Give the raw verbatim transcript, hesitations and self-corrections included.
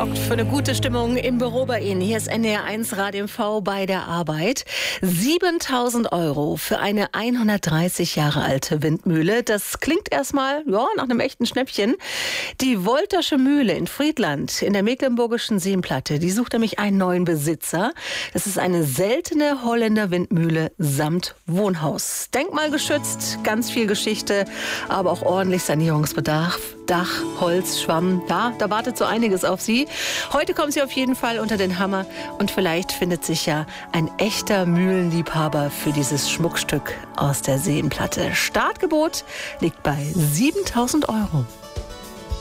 sorgt für eine gute Stimmung im Büro bei Ihnen. Hier ist N D R eins Radio M V bei der Arbeit. siebentausend Euro für eine hundertdreißig Jahre alte Windmühle. Das klingt erstmal ja, nach einem echten Schnäppchen. Die Woltersche Mühle in Friedland in der mecklenburgischen Seenplatte, die sucht nämlich einen neuen Besitzer. Das ist eine seltene Holländer Windmühle samt Wohnhaus. Denkmalgeschützt, ganz viel Geschichte, aber auch ordentlich Sanierungsbedarf. Dach, Holz, Schwamm, ja, da wartet so einiges auf Sie. Heute kommen Sie auf jeden Fall unter den Hammer und vielleicht findet sich ja ein echter Mühlenliebhaber für dieses Schmuckstück aus der Seenplatte. Startgebot liegt bei siebentausend Euro.